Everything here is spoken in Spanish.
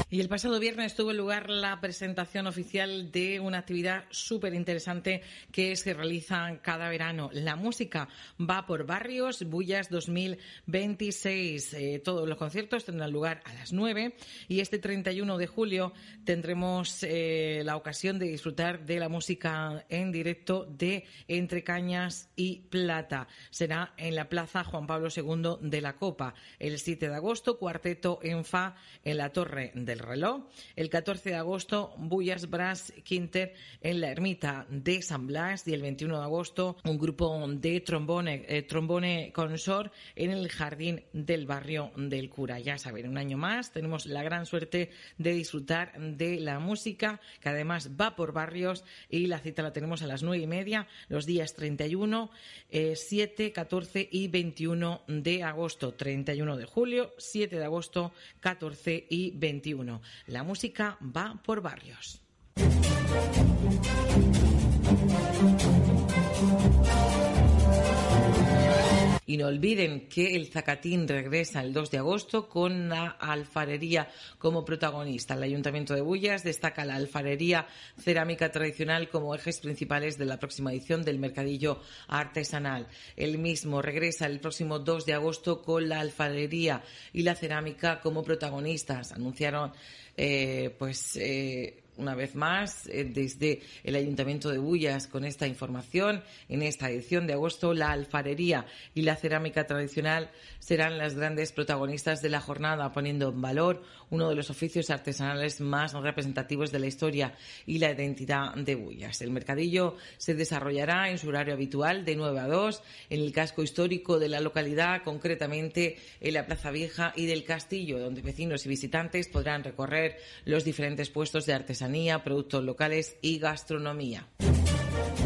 Y el pasado viernes tuvo lugar la presentación oficial de una actividad súper interesante que se realiza cada verano. La música va por barrios, Bullas 2026. Todos los conciertos tendrán lugar a las 9 y este 31 de julio tendremos la ocasión de disfrutar de la música en directo de Entre Cañas y Plata. Será en la Plaza Juan Pablo II de la Copa. El 7 de agosto, cuarteto en Fa en la Torre del Reloj. El 14 de agosto, Bullas Brass Quintet en la Ermita de San Blas. Y el 21 de agosto, un grupo de trombone consort en el Jardín del Barrio del Cura. Ya saben, un año más tenemos la gran suerte de disfrutar de la música, que además va por barrios, y la cita la tenemos a las 9:30, los días 31, 7, 14 y 21 de agosto. 31 de julio, 7 de agosto, 14 y 21. La música va por barrios. Y no olviden que el Zacatín regresa el 2 de agosto con la alfarería como protagonista. El Ayuntamiento de Bullas destaca la alfarería cerámica tradicional como ejes principales de la próxima edición del Mercadillo Artesanal. El mismo regresa el próximo 2 de agosto con la alfarería y la cerámica como protagonistas. Anunciaron una vez más, desde el Ayuntamiento de Bullas, con esta información. En esta edición de agosto, la alfarería y la cerámica tradicional serán las grandes protagonistas de la jornada, poniendo en valor uno de los oficios artesanales más representativos de la historia y la identidad de Bullas. El mercadillo se desarrollará en su horario habitual de 9 a 2 en el casco histórico de la localidad, concretamente en la Plaza Vieja y del Castillo, donde vecinos y visitantes podrán recorrer los diferentes puestos de artesanía, productos locales y gastronomía.